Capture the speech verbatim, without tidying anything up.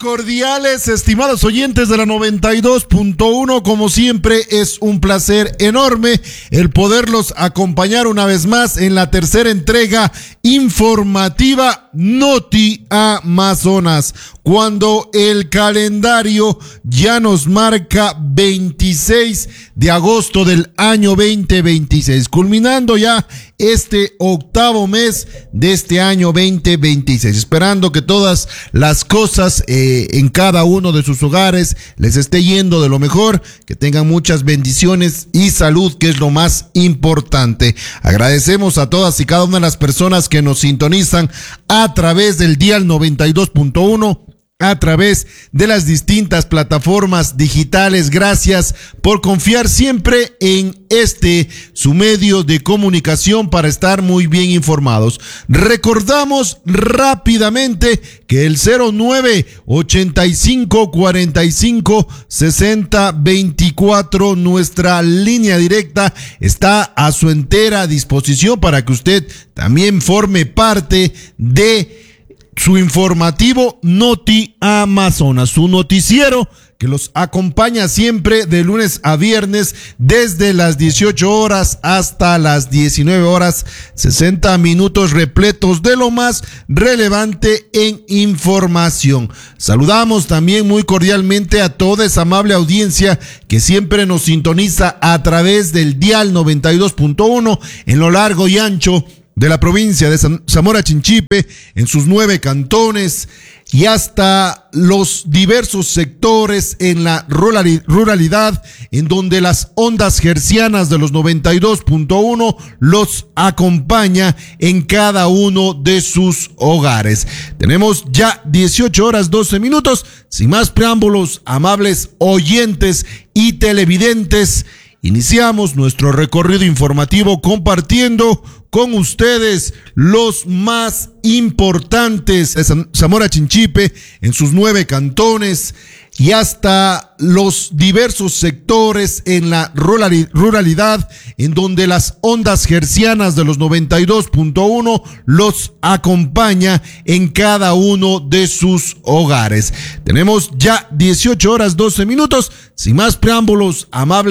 Cordiales, estimados oyentes de la noventa y dos punto uno, como siempre es un placer enorme el poderlos acompañar una vez más en la tercera entrega informativa Noti Amazonas, cuando el calendario ya nos marca veintiséis de agosto del año veinte veintiséis, culminando ya este octavo mes de este año veinte veintiséis, esperando que todas las cosas eh, en cada uno de sus hogares les esté yendo de lo mejor, que tengan muchas bendiciones y salud, que es lo más importante. Agradecemos a todas y cada una de las personas que nos sintonizan a través del dial noventa y dos punto uno, a través de las distintas plataformas digitales. Gracias por confiar siempre en este, su medio de comunicación, para estar muy bien informados. Recordamos rápidamente que el cero nueve ochenta y cinco cuarenta y cinco sesenta veinticuatro, nuestra línea directa, está a su entera disposición para que usted también forme parte de su informativo Noti Amazonas, su noticiero que los acompaña siempre de lunes a viernes desde las dieciocho horas hasta las diecinueve horas, sesenta minutos repletos de lo más relevante en información. Saludamos también muy cordialmente a toda esa amable audiencia que siempre nos sintoniza a través del dial noventa y dos punto uno en lo largo y ancho de la provincia de Zamora Chinchipe, en sus nueve cantones y hasta los diversos sectores en la ruralidad, en donde las ondas hercianas de los noventa y dos punto uno los acompaña en cada uno de sus hogares. Tenemos ya dieciocho horas doce minutos. Sin más preámbulos, amables oyentes y televidentes, iniciamos nuestro recorrido informativo compartiendo con ustedes los más importantes de Zamora Chinchipe, en sus nueve cantones y hasta los diversos sectores en la ruralidad, en donde las ondas hercianas de los noventa y dos punto uno los acompaña en cada uno de sus hogares. Tenemos ya dieciocho horas doce minutos. Sin más preámbulos, amables